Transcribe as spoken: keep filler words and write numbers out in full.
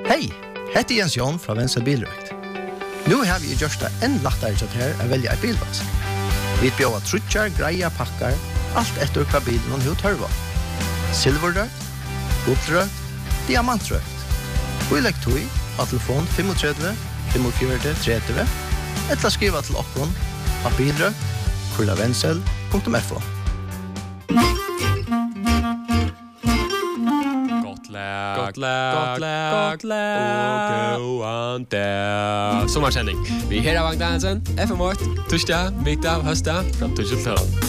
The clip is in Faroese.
Hei, hette Jens Jon fra Venstre Bilrøkt. Nu har vi gjort det enn lettere til her å velge en bilvask. Vi bjør trutjar, greia, pakkar, alt etter hva bilen og hva tørva. Silverrøkt, guldrøkt, diamantrøkt. Og i legg tog av telefon tre fem fem fire tre tre eller skriva til okkon av bilrøkt kurla vensel punktum f o. Gott lag, gott lag, gott lag, og go der. Sommerkjenning. Vi her av Vagn Dansen, F M åtte, torsdag, middag, høstdag, fram til tolv.